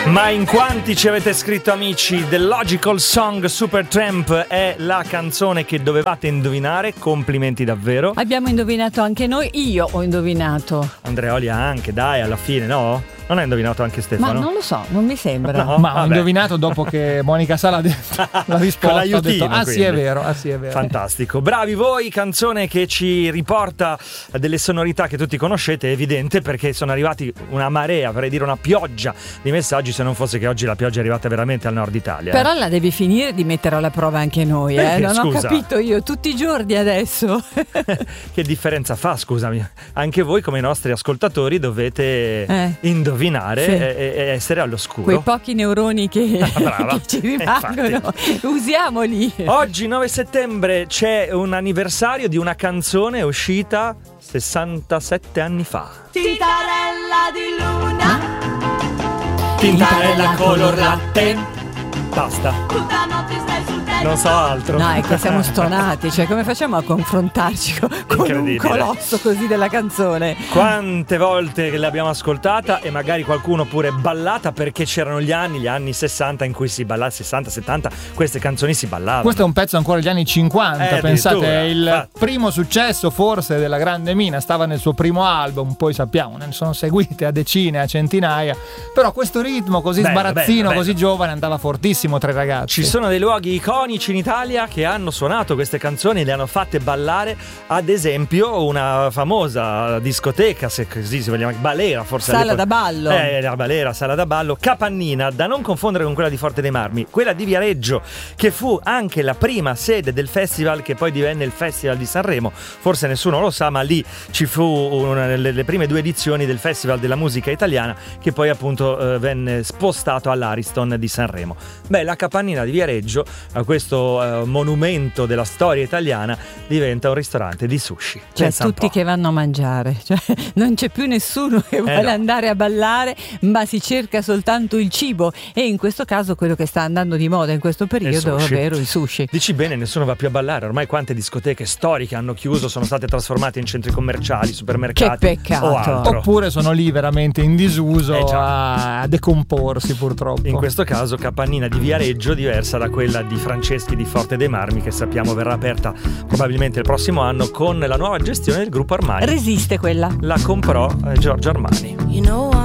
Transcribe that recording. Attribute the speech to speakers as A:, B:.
A: Ma in quanti ci avete scritto, amici? The Logical Song Supertramp è la canzone che dovevate indovinare. Complimenti davvero.
B: Abbiamo indovinato anche noi. Io ho indovinato.
A: Andreoli anche, dai, alla fine, no? Non hai indovinato anche Stefano?
B: Ma non lo so, non mi sembra.
C: No, ma ho indovinato dopo che Monica Sala ha detto la risposta. Ho detto, sì è vero, sì è vero.
A: Fantastico, bravi voi. Canzone che ci riporta delle sonorità che tutti conoscete, è evidente, perché sono arrivati una marea, vorrei dire una pioggia di messaggi, se non fosse che oggi la pioggia è arrivata veramente al nord Italia.
B: Però la devi finire di mettere alla prova anche noi, non
A: scusa?
B: Ho capito io, tutti i giorni adesso.
A: Che differenza fa, scusami? Anche voi come i nostri ascoltatori dovete indovinare e essere all'oscuro.
B: Quei pochi neuroni che ci rimangono, usiamoli.
A: Oggi 9 settembre c'è un anniversario di una canzone uscita 67 anni fa.
D: Tintarella di luna,
A: Tintarella color latte. Basta,
D: tutta notte stai sul tetto.
A: non so altro.
B: No, è che siamo stonati, cioè come facciamo a confrontarci con un colosso così della canzone?
A: Quante volte l'abbiamo ascoltata e magari qualcuno pure ballata, perché c'erano gli anni 60 in cui si ballava, 60-70, queste canzoni si ballavano.
C: Questo è un pezzo ancora degli anni 50, pensate, è il primo successo forse della Grande Mina, stava nel suo primo album, poi sappiamo, ne sono seguite a decine, a centinaia, però questo ritmo così sbarazzino, così giovane andava fortissimo tra i ragazzi.
A: Ci sono dei luoghi iconici in Italia che hanno suonato queste canzoni e le hanno fatte ballare, ad esempio una famosa discoteca, se così si vogliamo, balera forse.
B: Sala da ballo.
A: La balera, sala da ballo, Capannina, da non confondere con quella di Forte dei Marmi, quella di Viareggio, che fu anche la prima sede del festival che poi divenne il Festival di Sanremo. Forse nessuno lo sa, ma lì ci fu le prime 2 edizioni del Festival della Musica Italiana, che poi appunto venne spostato all'Ariston di Sanremo. Beh, la Capannina di Viareggio, questo monumento della storia italiana, diventa un ristorante di sushi.
B: Cioè
A: Pensa
B: tutti che vanno a mangiare, cioè, non c'è più nessuno che vuole andare a ballare, ma si cerca soltanto il cibo, e in questo caso quello che sta andando di moda in questo periodo, ovvero il sushi.
A: Dici bene, nessuno va più a ballare, ormai quante discoteche storiche hanno chiuso, sono state trasformate in centri commerciali, supermercati.
B: Che peccato.
A: O altro.
C: Oppure sono lì veramente in disuso a decomporsi, purtroppo.
A: In questo caso Capannina di Viareggio, diversa da quella di Franceschi di Forte dei Marmi, che sappiamo verrà aperta probabilmente il prossimo anno con la nuova gestione del gruppo Armani.
B: Resiste quella.
A: La comprò Giorgio Armani.